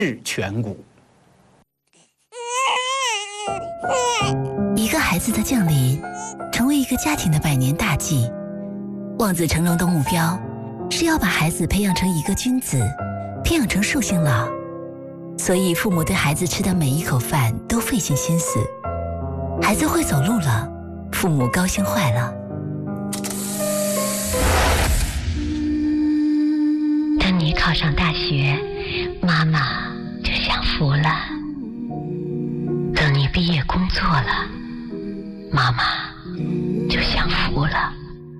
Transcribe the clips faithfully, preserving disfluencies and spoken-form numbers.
颧骨。 一个孩子的降临，成为一个家庭的百年大计。望子成龙的目标是要把孩子培养成一个君子，培养成寿星郎。所以父母对孩子吃的每一口饭都费尽心思。孩子会走路了，父母高兴坏了。 等你考上大学，妈妈就享福了。等你毕业工作了，妈妈就享福了。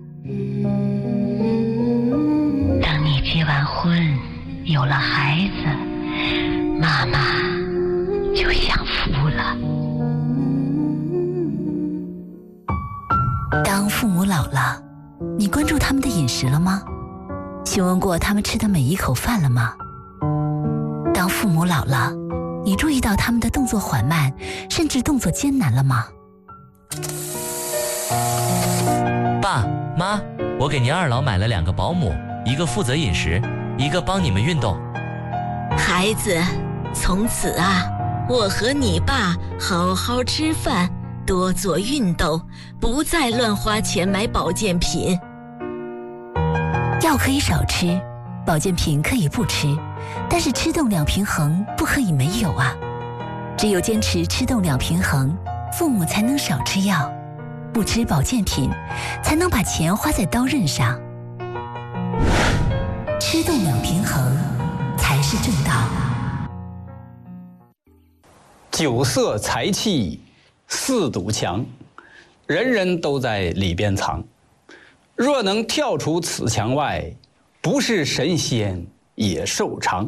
等你结完婚，有了孩子，妈妈就享福了。 当父母老了，你关注他们的饮食了吗？询问过他们吃的每一口饭了吗？当父母老了，你注意到他们的动作缓慢，甚至动作艰难了吗？ 爸妈，我给您二老买了两个保姆，一个负责饮食，一个帮你们运动。 孩子，从此啊，我和你爸好好吃饭，多做运动，不再乱花钱买保健品。 药可以少吃，保健品可以不吃，但是吃动两平衡不可以没有啊！只有坚持吃动两平衡，父母才能少吃药，不吃保健品，才能把钱花在刀刃上。吃动两平衡才是正道。 酒色财气四堵墙，人人都在里边藏。若能跳出此墙外，不是神仙也寿长。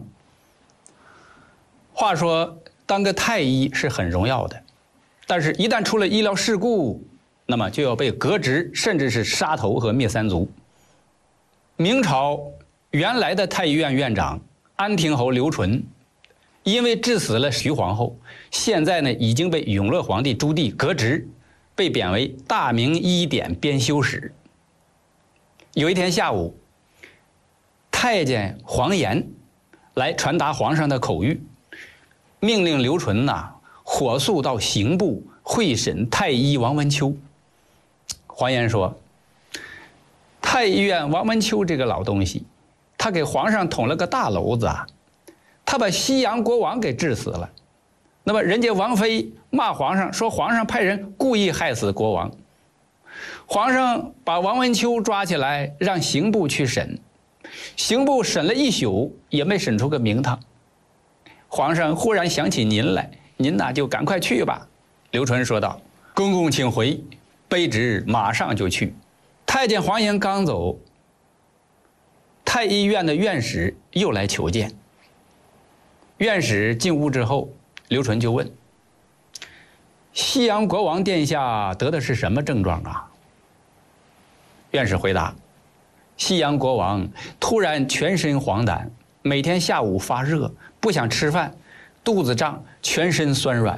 话说，当个太医是很荣耀的，但是一旦出了医疗事故，那么就要被革职，甚至是杀头和灭三族。明朝原来的太医院院长安亭侯刘纯，因为治死了徐皇后，现在呢已经被永乐皇帝朱棣革职，被贬为大明医典编修使。有一天下午，太监黄岩来传达皇上的口谕，命令刘纯呐、啊、火速到刑部会审太医王文丘。黄岩说，太医院王文丘这个老东西，他给皇上捅了个大篓子啊，他把西洋国王给治死了。那么人家王妃骂皇上说，皇上派人故意害死国王。皇上把王文丘抓起来，让刑部去审。刑部审了一宿，也没审出个名堂。皇上忽然想起您来，您呐就赶快去吧。刘纯说道：“公公请回，卑职马上就去。”太监黄岩刚走，太医院的院使又来求见。院使进屋之后，刘纯就问：“西洋国王殿下得的是什么症状啊？”院使回答：“西洋国王突然全身黄疸，每天下午发热，不想吃饭，肚子胀，全身酸软。”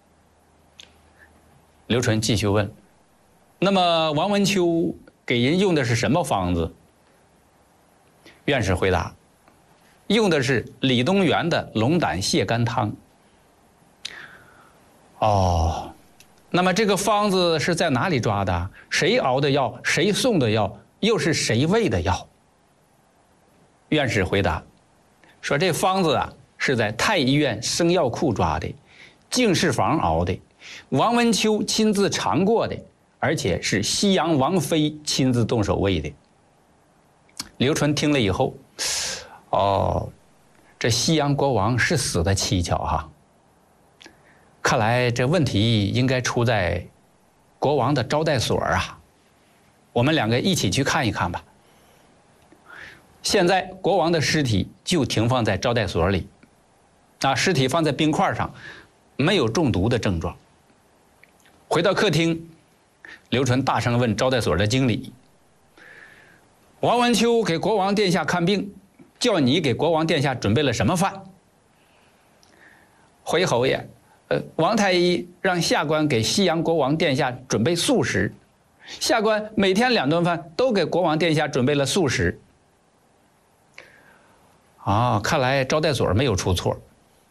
刘纯继续问：“那么王文丘给人用的是什么方子？”院使回答：“用的是李东垣的龙胆泻肝汤。”哦，那么这个方子是在哪里抓的？谁熬的药？谁送的药？又是谁喂的药？院使回答说：“这方子啊，是在太医院生药库抓的，净室房熬的，王文丘亲自尝过的，而且是西洋王妃亲自动手喂的。”刘纯听了以后，哦，这西洋国王是死的蹊跷哈。看来这问题应该出在国王的招待所啊，我们两个一起去看一看吧。现在国王的尸体就停放在招待所里，啊，尸体放在冰块上，没有中毒的症状。回到客厅，刘纯大声问招待所的经理：“王文丘给国王殿下看病，叫你给国王殿下准备了什么饭？”回侯爷，呃，王太医让下官给西洋国王殿下准备素食，下官每天两顿饭都给国王殿下准备了素食。啊，看来招待所没有出错。